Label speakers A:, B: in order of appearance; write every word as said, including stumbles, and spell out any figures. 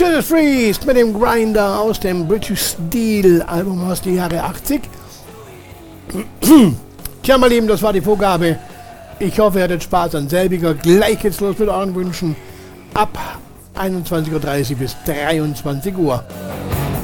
A: Judas Priest mit dem Grinder aus dem British Steel Album aus den Jahre achtzig. Tja, meine Lieben, das war die Vorgabe. Ich hoffe, ihr hattet Spaß an selbiger. Gleich geht's los mit euren Wünschen ab einundzwanzig Uhr dreißig bis dreiundzwanzig Uhr.